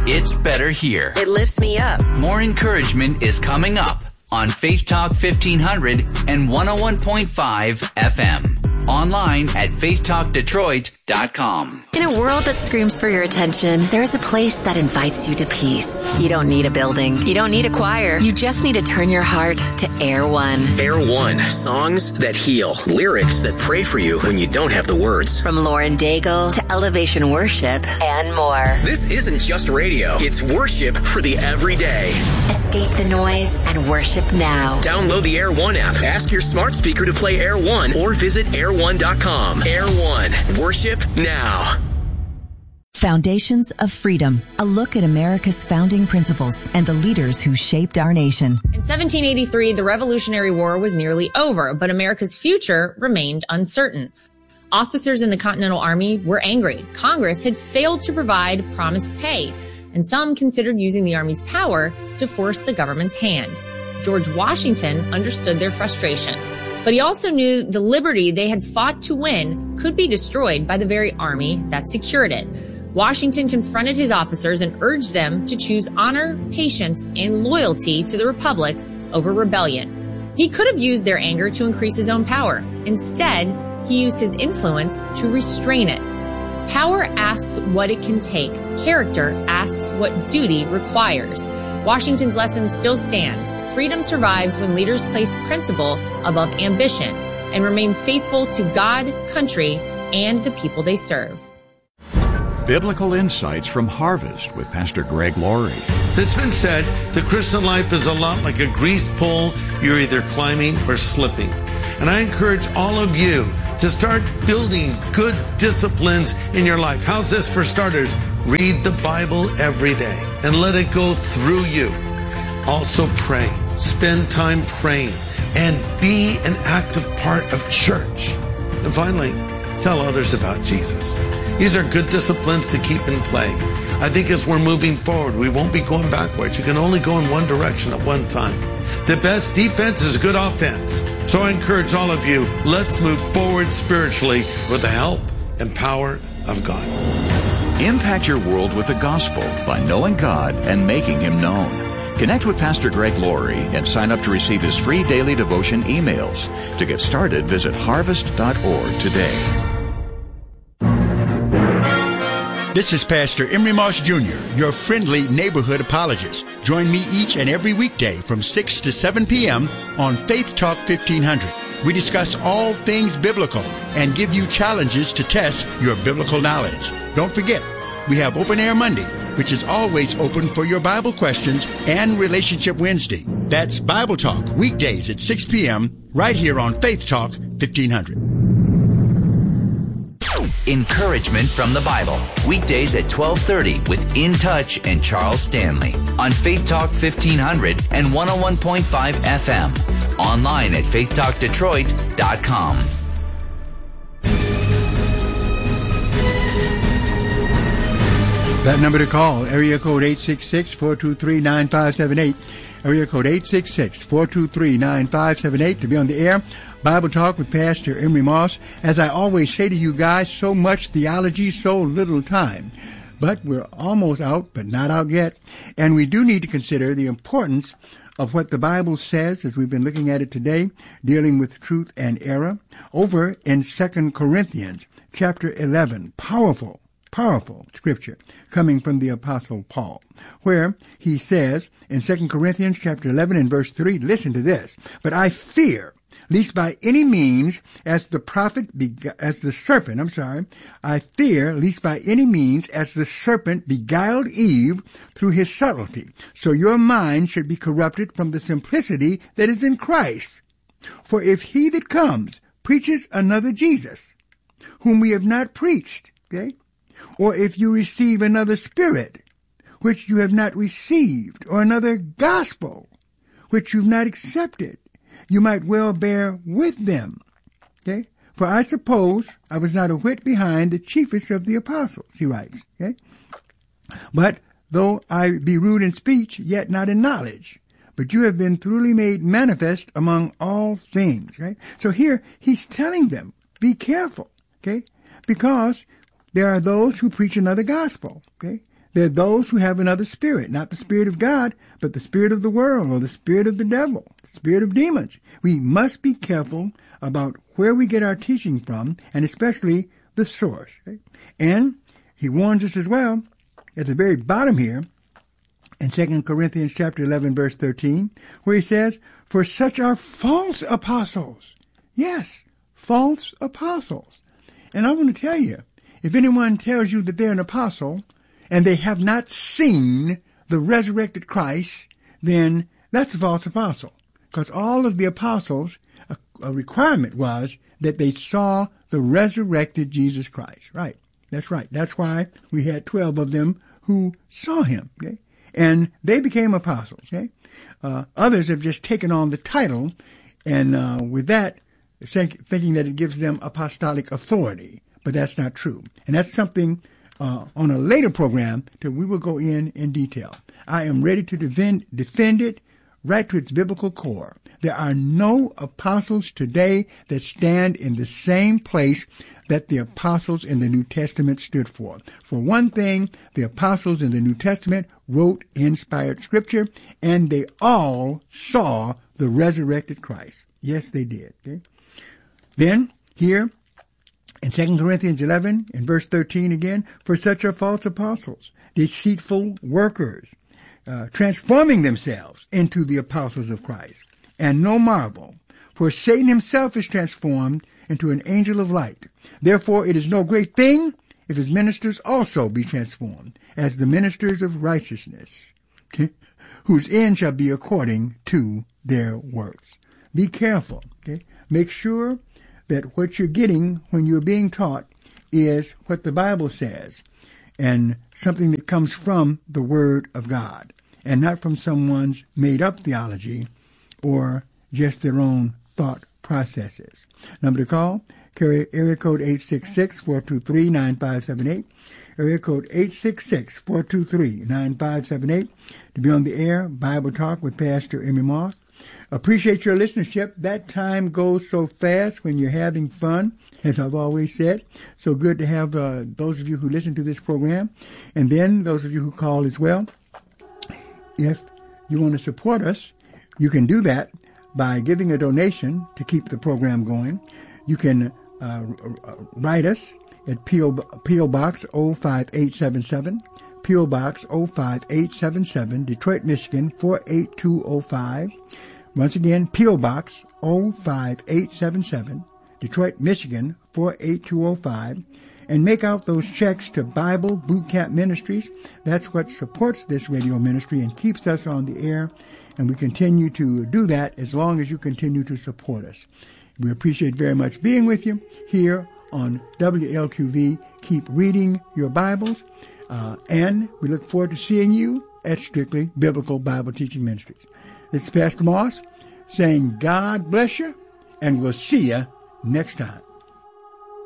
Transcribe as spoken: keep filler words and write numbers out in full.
It's better here. It lifts me up. More encouragement is coming up on Faith Talk fifteen hundred and one oh one point five F M. Online at faith talk detroit dot com. In a world that screams for your attention, there is a place that invites you to peace. You don't need a building. You don't need a choir. You just need to turn your heart to Air One. Air One, songs that heal, lyrics that pray for you when you don't have the words. From Lauren Daigle to Elevation Worship and more. This isn't just radio. It's worship for the everyday. Escape the noise and worship now. Download the Air One app. Ask your smart speaker to play Air One or visit air one dot com. Air One, worship now. Foundations of Freedom, a look at America's founding principles and the leaders who shaped our nation. In seventeen eighty-three, the Revolutionary War was nearly over, but America's future remained uncertain. Officers in the Continental Army were angry. Congress had failed to provide promised pay, and some considered using the Army's power to force the government's hand. George Washington understood their frustration, but he also knew the liberty they had fought to win could be destroyed by the very army that secured it. Washington confronted his officers and urged them to choose honor, patience, and loyalty to the Republic over rebellion. He could have used their anger to increase his own power. Instead, he used his influence to restrain it. Power asks what it can take. Character asks what duty requires. Washington's lesson still stands. Freedom survives when leaders place principle above ambition and remain faithful to God, country, and the people they serve. Biblical Insights from Harvest with Pastor Greg Laurie. It's been said the Christian life is a lot like a greased pole. You're either climbing or slipping. And I encourage all of you to start building good disciplines in your life. How's this for starters? Read the Bible every day and let it go through you. Also pray. Spend time praying and be an active part of church. And finally, tell others about Jesus. These are good disciplines to keep in play. I think as we're moving forward, we won't be going backwards. You can only go in one direction at one time. The best defense is good offense. So I encourage all of you, let's move forward spiritually with the help and power of God. Impact your world with the gospel by knowing God and making Him known. Connect with Pastor Greg Laurie and sign up to receive his free daily devotion emails. To get started, visit harvest dot org today. This is Pastor Emery Moss Junior, your friendly neighborhood apologist. Join me each and every weekday from six to seven p.m. on Faith Talk fifteen hundred. We discuss all things biblical and give you challenges to test your biblical knowledge. Don't forget, we have Open Air Monday, which is always open for your Bible questions, and Relationship Wednesday. That's Bible Talk, weekdays at six p.m. right here on Faith Talk fifteen hundred. Encouragement from the Bible. Weekdays at twelve thirty with In Touch and Charles Stanley on Faith Talk fifteen hundred and one oh one point five F M. Online at faith talk detroit dot com. That number to call, area code eight six six, four two three, nine five seven eight. Area code eight six six, four two three, nine five seven eight to be on the air. Bible Talk with Pastor Emery Moss. As I always say to you guys, so much theology, so little time. But we're almost out, but not out yet. And we do need to consider the importance of what the Bible says, as we've been looking at it today, dealing with truth and error, over in Second Corinthians chapter eleven. Powerful, powerful scripture coming from the Apostle Paul, where he says in Second Corinthians chapter eleven and verse three, listen to this, but I fear, lest by any means, as the prophet, beg- as the serpent, I'm sorry, I fear, lest by any means, as the serpent beguiled Eve through his subtlety, so your mind should be corrupted from the simplicity that is in Christ. For if he that comes preaches another Jesus, whom we have not preached, okay, or if you receive another spirit, which you have not received, or another gospel, which you've not accepted, you might well bear with them. Okay? For I suppose I was not a whit behind the chiefest of the apostles, he writes. Okay? But though I be rude in speech, yet not in knowledge. But you have been truly made manifest among all things. Right? So here he's telling them, be careful. Okay? Because there are those who preach another gospel. Okay? There are those who have another spirit, not the Spirit of God, but the spirit of the world or the spirit of the devil, the spirit of demons. We must be careful about where we get our teaching from, and especially the source. Okay? And he warns us as well at the very bottom here in Second Corinthians chapter eleven, verse thirteen, where he says, "For such are false apostles." Yes, false apostles. And I want to tell you, if anyone tells you that they're an apostle and they have not seen the resurrected Christ, then that's a false apostle. Because all of the apostles, a, a requirement was that they saw the resurrected Jesus Christ. Right. That's right. That's why we had twelve of them who saw him. Okay? And they became apostles. Okay? Uh, others have just taken on the title, and uh, with that, thinking that it gives them apostolic authority. But that's not true. And that's something uh, on a later program that we will go in in detail. I am ready to defend, defend it right to its biblical core. There are no apostles today that stand in the same place that the apostles in the New Testament stood for. For one thing, the apostles in the New Testament wrote inspired scripture, and they all saw the resurrected Christ. Yes, they did. Okay? Then, here, in Second Corinthians eleven, in verse thirteen again, "For such are false apostles, deceitful workers, uh, transforming themselves into the apostles of Christ. And no marvel, for Satan himself is transformed into an angel of light. Therefore it is no great thing if his ministers also be transformed, as the ministers of righteousness, okay, whose end shall be according to their works." Be careful. Okay? Make sure that what you're getting when you're being taught is what the Bible says, and something that comes from the Word of God, and not from someone's made-up theology or just their own thought processes. Number to call, carry area code eight six six, four two three, nine five seven eight, area code eight six six, four two three, nine five seven eight, to be on the air, Bible Talk with Pastor Emmy Moss. Appreciate your listenership. That time goes so fast when you're having fun, as I've always said. So good to have uh, those of you who listen to this program, and then those of you who call as well. If you want to support us, you can do that by giving a donation to keep the program going. You can uh, write us at P O. P O. Box oh five eight seven seven, P O. Box oh five eight seven seven, Detroit, Michigan four eight two oh five. Once again, P O. Box oh five eight seven seven, Detroit, Michigan four eight two oh five, and make out those checks to Bible Boot Camp Ministries. That's what supports this radio ministry and keeps us on the air, and we continue to do that as long as you continue to support us. We appreciate very much being with you here on W L Q V. Keep reading your Bibles, uh, and we look forward to seeing you at Strictly Biblical Bible Teaching Ministries. This is Pastor Moss saying God bless you, and we'll see you next time.